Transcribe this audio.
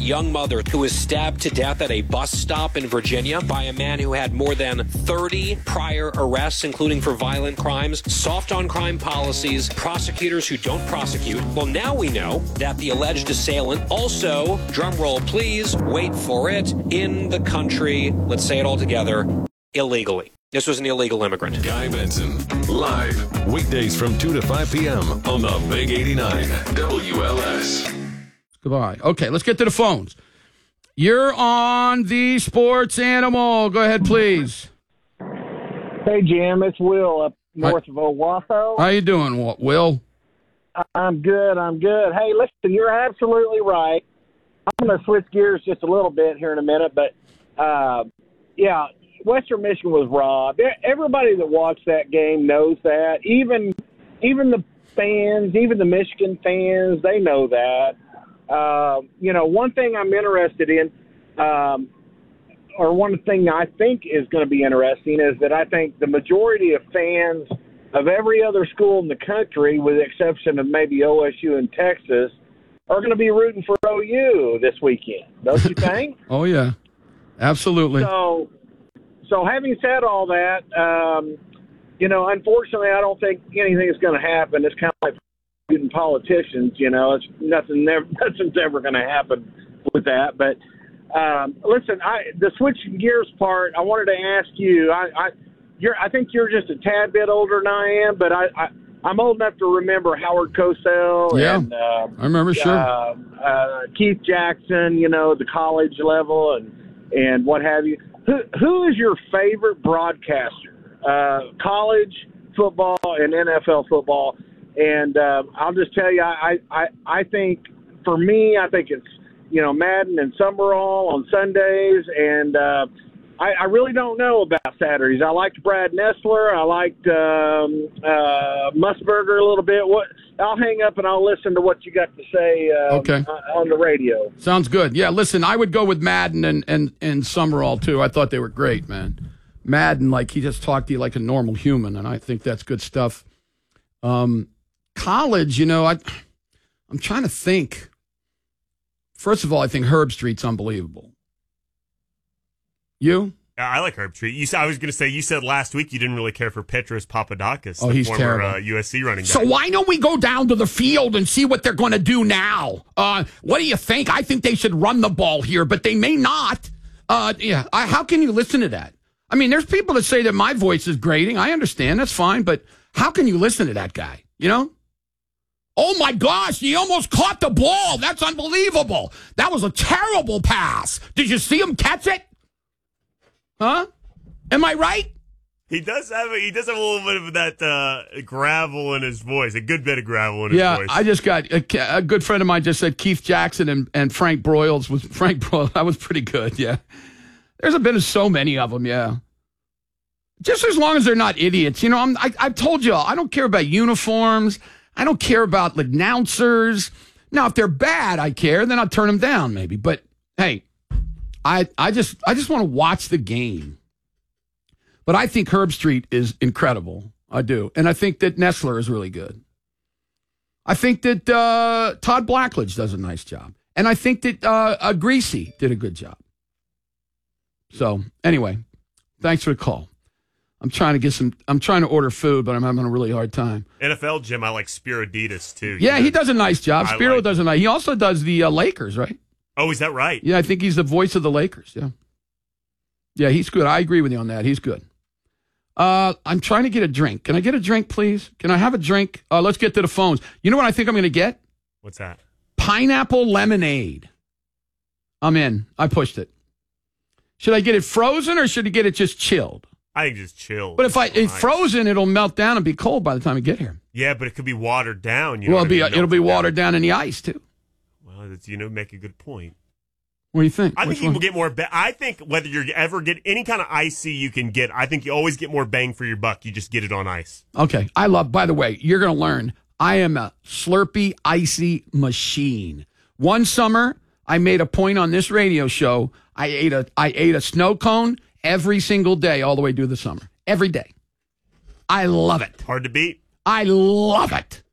young mother who was stabbed to death at a bus stop in Virginia by a man who had more than 30 prior arrests, including for violent crimes, soft on crime policies, prosecutors who don't prosecute. Well, now we know that the alleged assailant also, drumroll please, wait for it, in the country, let's say it all together, illegally. This was an illegal immigrant. Guy Benson, live, weekdays from 2 to 5 p.m. on the Big 89 WLS. Goodbye. Okay, let's get to the phones. You're on the Sports Animal. Go ahead, please. Hey, Jim. It's Will up north of Owasso. How you doing, Will? I'm good. Hey, listen, you're absolutely right. I'm going to switch gears just a little bit here in a minute, but, yeah, Western Michigan was robbed. Everybody that watched that game knows that. Even the fans, even the Michigan fans, they know that. One thing I'm interested in, or one thing I think is going to be interesting, is that I think the majority of fans of every other school in the country, with the exception of maybe OSU and Texas, are going to be rooting for OU this weekend. Don't you think? Oh, yeah. Absolutely. So having said all that, unfortunately, I don't think anything is going to happen. It's kind of like shooting politicians, it's nothing's ever going to happen with that. But listen, the switching gears part, I wanted to ask you. I think you're just a tad bit older than I am, but I'm old enough to remember Howard Cosell. Yeah, and, I remember. Sure. Keith Jackson, the college level and what have you. Who is your favorite broadcaster? College football and NFL football. And I'll just tell you, I think, for me, I think it's, Madden and Summerall on Sundays. And I really don't know about Saturdays. I liked Brad Nessler. I liked Musburger a little bit. I'll hang up and I'll listen to what you got to say on the radio. Sounds good. Yeah, listen, I would go with Madden and Summerall, too. I thought they were great, man. Madden, he just talked to you like a normal human, and I think that's good stuff. College, I'm trying to think. First of all, I think Herb Street's unbelievable. You? I like Herb Street. I was going to say, you said last week you didn't really care for Petros Papadakis, the former terrible. USC running back. So why don't we go down to the field and see what they're going to do now? What do you think? I think they should run the ball here, but they may not. How can you listen to that? I mean, there's people that say that my voice is grating. I understand. That's fine. But how can you listen to that guy? Oh, my gosh, he almost caught the ball. That's unbelievable. That was a terrible pass. Did you see him catch it? Huh? Am I right? He does have a little bit of that gravel in his voice, a good bit of gravel in his voice. Yeah, I just got a good friend of mine just said Keith Jackson and Frank Broyles was Frank Broyles. That was pretty good, yeah. There's been so many of them, yeah. Just as long as they're not idiots. I've told you, I don't care about uniforms. I don't care about announcers. Now, if they're bad, I care. Then I'll turn them down maybe. But, hey, I just want to watch the game. But I think Herb Street is incredible. I do. And I think that Nessler is really good. I think that Todd Blackledge does a nice job. And I think that Greasy did a good job. So, anyway, thanks for the call. I'm trying to order food, but I'm having a really hard time. NFL, Jim, I like Spiro Dedes, too. Yeah, he does a nice job. Spiro does a nice. He also does the Lakers, right? Oh, is that right? Yeah, I think he's the voice of the Lakers, yeah. Yeah, he's good. I agree with you on that. He's good. I'm trying to get a drink. Can I get a drink, please? Can I have a drink? Let's get to the phones. You know what I think I'm going to get? What's that? Pineapple lemonade. I'm in. I pushed it. Should I get it frozen or should I get it just chilled? I think just chilled. But if it's frozen, it'll melt down and be cold by the time we get here. Yeah, but it could be watered down. It'll be watered down in the ice, too. Well, make a good point. What do you think? I think you will get more. I think whether you ever get any kind of icy you can get, I think you always get more bang for your buck. You just get it on ice. Okay. By the way, you're going to learn, I am a Slurpee icy machine. One summer, I made a point on this radio show. I ate a snow cone every single day all the way through the summer. Every day. I love it. Hard to beat. I love it.